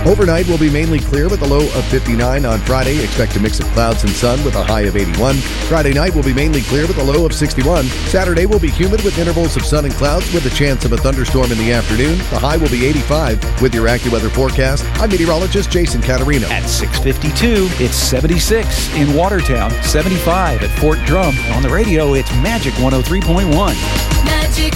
Overnight will be mainly clear with a low of 59 on Friday. Expect a mix of clouds and sun with a high of 81. Friday night will be mainly clear with a low of 61. Saturday will be humid with intervals of sun and clouds with a chance of a thunderstorm in the afternoon. The high will be 85. With your AccuWeather forecast, I'm meteorologist Jason Caterino. At 6:52, it's 76 in Watertown, 75 at Fort Drum. On the radio, it's Magic 103.1. Magic